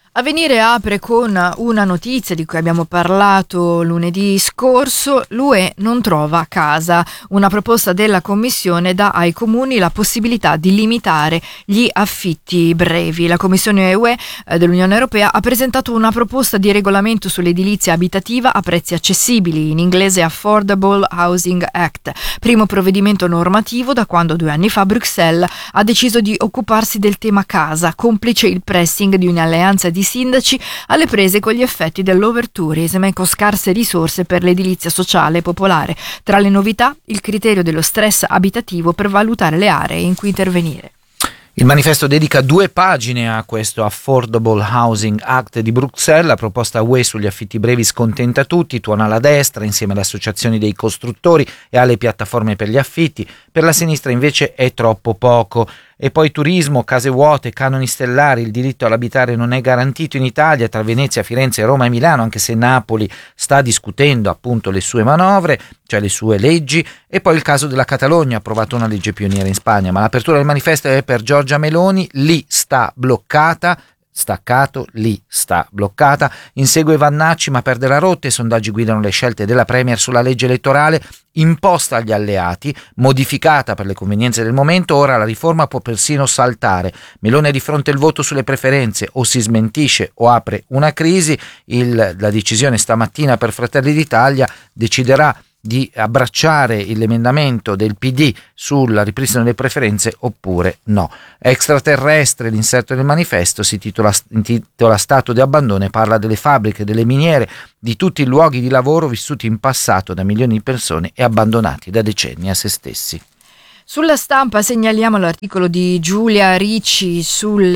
Avvenire apre con una notizia di cui abbiamo parlato lunedì scorso. L'UE non trova casa. Una proposta della Commissione dà ai comuni la possibilità di limitare gli affitti brevi. La Commissione UE dell'Unione Europea ha presentato una proposta di regolamento sull'edilizia abitativa a prezzi accessibili, in inglese Affordable Housing Act, primo provvedimento normativo da quando 2 anni fa Bruxelles ha deciso di occuparsi del tema casa, complice il pressing di un'alleanza di sindaci alle prese con gli effetti dell'overtourism e con scarse risorse per l'edilizia sociale e popolare. Tra le novità, il criterio dello stress abitativo per valutare le aree in cui intervenire. Il manifesto dedica 2 pagine a questo Affordable Housing Act di Bruxelles. La proposta UE sugli affitti brevi scontenta tutti, tuona la destra insieme alle associazioni dei costruttori e alle piattaforme per gli affitti. Per la sinistra invece è troppo poco. E poi turismo, case vuote, canoni stellari, il diritto all'abitare non è garantito in Italia tra Venezia, Firenze, Roma e Milano, anche se Napoli sta discutendo appunto le sue manovre, cioè le sue leggi. E poi il caso della Catalogna, ha approvato una legge pioniera in Spagna, ma l'apertura del manifesto è per Giorgia Meloni, lì sta bloccata. Staccato, lì sta bloccata. Insegue Vannacci ma perde la rotta. I sondaggi guidano le scelte della Premier sulla legge elettorale imposta agli alleati, modificata per le convenienze del momento. Ora la riforma può persino saltare. Meloni è di fronte al voto sulle preferenze: o si smentisce o apre una crisi. La decisione stamattina per Fratelli d'Italia deciderà di abbracciare l'emendamento del PD sul ripristino delle preferenze oppure no. Extraterrestre, l'inserto del manifesto si intitola Stato di abbandono e parla delle fabbriche, delle miniere, di tutti i luoghi di lavoro vissuti in passato da milioni di persone e abbandonati da decenni a se stessi. Sulla Stampa segnaliamo l'articolo di Giulia Ricci sul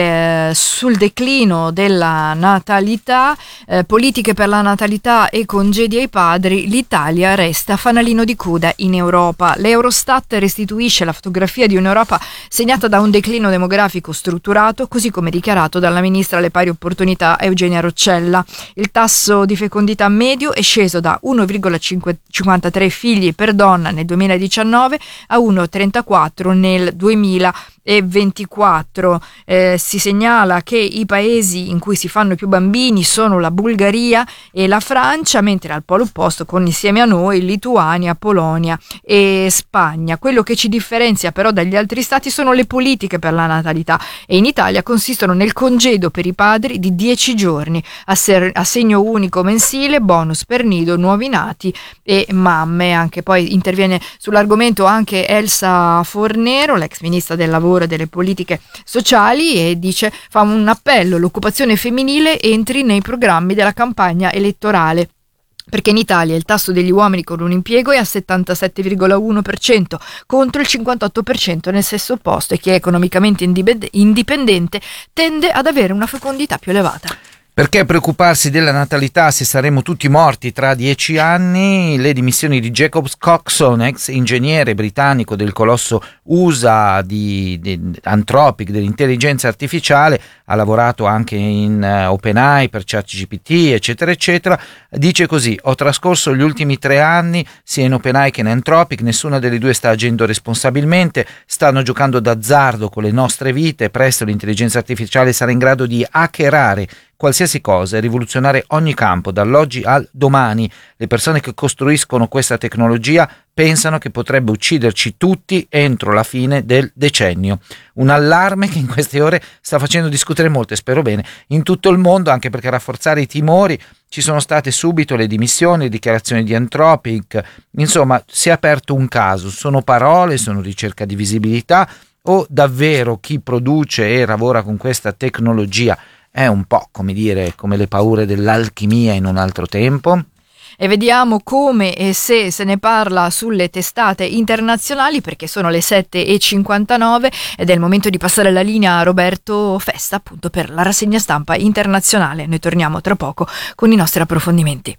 declino della natalità, politiche per la natalità e congedi ai padri, l'Italia resta fanalino di coda in Europa. L'Eurostat restituisce la fotografia di un'Europa segnata da un declino demografico strutturato, così come dichiarato dalla ministra alle pari opportunità Eugenia Roccella. Il tasso di fecondità medio è sceso da 1,53 figli per donna nel 2019 a 1,34 nel 2024. Si segnala che i paesi in cui si fanno più bambini sono la Bulgaria e la Francia, mentre al polo opposto, con insieme a noi, Lituania, Polonia e Spagna. Quello che ci differenzia però dagli altri stati sono le politiche per la natalità, e in Italia consistono nel congedo per i padri di 10 giorni, assegno unico mensile, bonus per nido, nuovi nati e mamme. Anche poi interviene sull'argomento anche Elsa Fornero, l'ex ministra del lavoro e delle politiche sociali, e fa un appello: l'occupazione femminile entri nei programmi della campagna elettorale, perché in Italia il tasso degli uomini con un impiego è al 77,1% contro il 58% nel sesso opposto, e chi è economicamente indipendente tende ad avere una fecondità più elevata. Perché preoccuparsi della natalità se saremo tutti morti tra 10 anni? Le dimissioni di Jacob Coxon, ex ingegnere britannico del colosso USA di Anthropic, dell'intelligenza artificiale, ha lavorato anche in OpenAI per ChatGPT, eccetera, eccetera. Dice così: ho trascorso gli ultimi 3 anni sia in OpenAI che in Anthropic, nessuna delle due sta agendo responsabilmente, stanno giocando d'azzardo con le nostre vite, presto l'intelligenza artificiale sarà in grado di hackerare qualsiasi cosa e rivoluzionare ogni campo, dall'oggi al domani. Le persone che costruiscono questa tecnologia pensano che potrebbe ucciderci tutti entro la fine del decennio. Un allarme che in queste ore sta facendo discutere molto, e spero bene, in tutto il mondo, anche perché a rafforzare i timori ci sono state subito le dimissioni, le dichiarazioni di Anthropic. Insomma, si è aperto un caso. Sono parole, sono ricerca di visibilità, o davvero chi produce e lavora con questa tecnologia è un po', come le paure dell'alchimia in un altro tempo? E vediamo come e se ne parla sulle testate internazionali, perché sono le 7:59 ed è il momento di passare la linea a Roberto Festa, appunto, per la rassegna stampa internazionale. Noi torniamo tra poco con i nostri approfondimenti.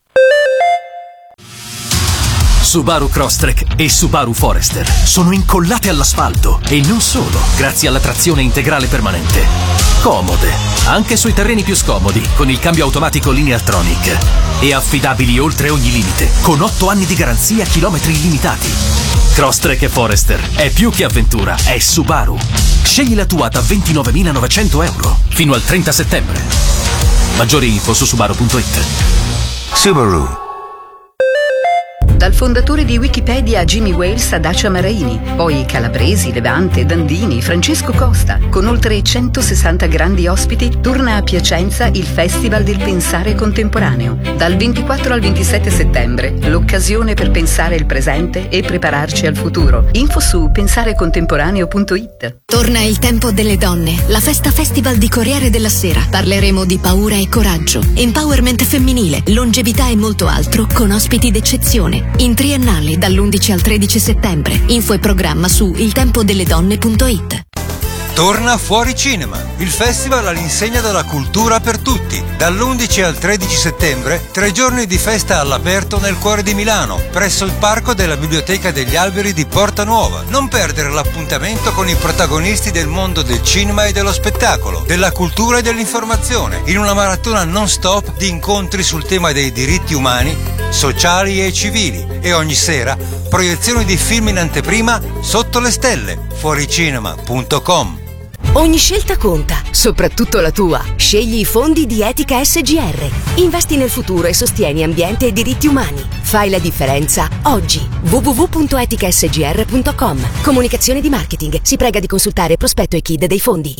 Subaru Crosstrek e Subaru Forester sono incollate all'asfalto, e non solo, grazie alla trazione integrale permanente. Comode, anche sui terreni più scomodi, con il cambio automatico Lineartronic. E affidabili oltre ogni limite, con 8 anni di garanzia, chilometri illimitati. Crosstrek e Forester è più che avventura, è Subaru. Scegli la tua da 29.900 euro fino al 30 settembre. Maggiori info su Subaru.it. Subaru. Dal fondatore di Wikipedia Jimmy Wales a Dacia Maraini, poi Calabresi, Levante, Dandini, Francesco Costa. Con oltre 160 grandi ospiti torna a Piacenza il Festival del Pensare Contemporaneo. Dal 24 al 27 settembre, l'occasione per pensare il presente e prepararci al futuro. Info su pensarecontemporaneo.it. Torna il tempo delle donne, la festa festival di Corriere della Sera. Parleremo di paura e coraggio, empowerment femminile, longevità e molto altro con ospiti d'eccezione. In triennale dall'11 al 13 settembre. Info e programma su iltempodelledonne.it. Torna Fuori Cinema, il festival all'insegna della cultura per tutti. Dall'11 al 13 settembre, 3 giorni di festa all'aperto nel cuore di Milano, presso il parco della Biblioteca degli Alberi di Porta Nuova. Non perdere l'appuntamento con i protagonisti del mondo del cinema e dello spettacolo, della cultura e dell'informazione, in una maratona non stop di incontri sul tema dei diritti umani, sociali e civili. E ogni sera, proiezioni di film in anteprima sotto le stelle. Fuoricinema.com. Ogni scelta conta, soprattutto la tua. Scegli i fondi di Etica SGR. Investi nel futuro e sostieni ambiente e diritti umani. Fai la differenza oggi. www.eticasgr.com. Comunicazione di marketing. Si prega di consultare prospetto e KID dei fondi.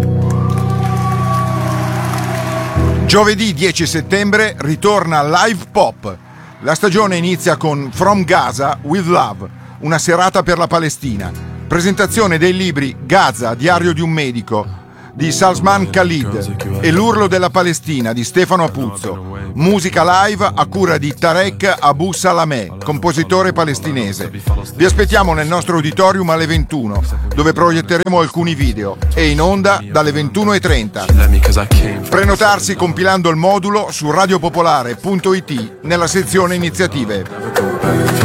Giovedì 10 settembre ritorna Live Pop. La stagione inizia con From Gaza with Love, una serata per la Palestina. Presentazione dei libri Gaza, diario di un medico di Salman Khalid e L'urlo della Palestina di Stefano Apuzzo. Musica live a cura di Tarek Abu Salameh, compositore palestinese. Vi aspettiamo nel nostro auditorium alle 21, dove proietteremo alcuni video, e in onda dalle 21:30. Prenotarsi compilando il modulo su radiopopolare.it nella sezione iniziative.